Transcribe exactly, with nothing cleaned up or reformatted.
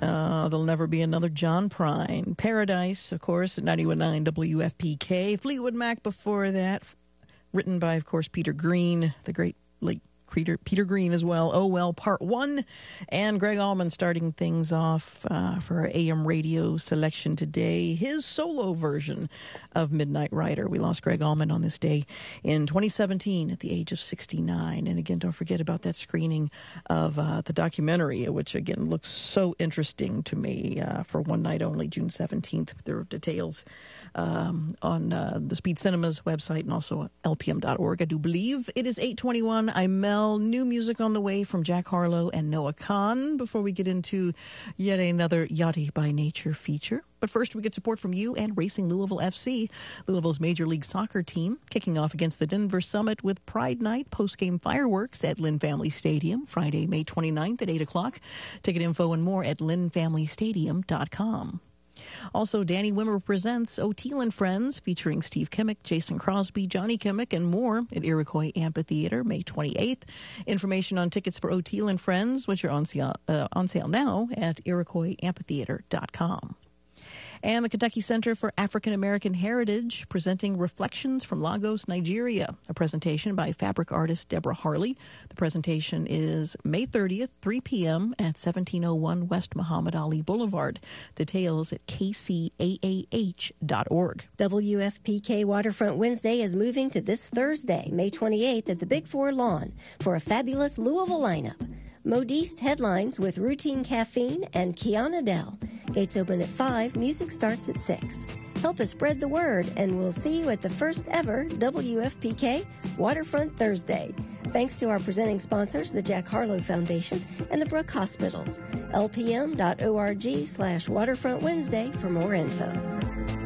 Uh, there'll never be another John Prine. Paradise, of course, at ninety-one point nine W F P K. Fleetwood Mac before that, written by, of course, Peter Green, the great late Peter, Peter Green as well. Oh Well, Part one. And Greg Allman starting things off uh, for our A M radio selection today. His solo version of Midnight Rider. We lost Greg Allman on this day in twenty seventeen at the age of sixty-nine. And again, don't forget about that screening of uh, the documentary, which again looks so interesting to me uh, for one night only, June seventeenth. There are details um, on uh, the Speed Cinemas website and also L P M dot org. I do believe it is eight twenty-one. I'm Mel. New music on the way from Jack Harlow and Noah Kahan before we get into yet another Yachty by Nature feature. But first, we get support from you and Racing Louisville F C, Louisville's Major League Soccer team, kicking off against the Denver Summit with Pride Night post-game fireworks at Lynn Family Stadium, Friday, May twenty-ninth at eight o'clock. Ticket info and more at lynn family stadium dot com. Also, Danny Wimmer presents O'Teal and Friends, featuring Steve Kimmick, Jason Crosby, Johnny Kimmick, and more at Iroquois Amphitheater, May twenty-eighth. Information on tickets for O'Teal and Friends, which are on sale, uh, on sale now at iroquois amphitheater dot com. And the Kentucky Center for African American Heritage presenting Reflections from Lagos, Nigeria, a presentation by fabric artist Deborah Harley. The presentation is May thirtieth, three p.m. at seventeen oh one West Muhammad Ali Boulevard. Details at k c a a h dot org. W F P K Waterfront Wednesday is moving to this Thursday, May twenty-eighth at the Big Four Lawn for a fabulous Louisville lineup. Modiste headlines with Routine Caffeine and Kiana Dell. Gates open at five, music starts at six. Help us spread the word, and we'll see you at the first ever W F P K Waterfront Thursday. Thanks to our presenting sponsors, the Jack Harlow Foundation and the Brook Hospitals. L P M dot org slash Waterfront Wednesday for more info.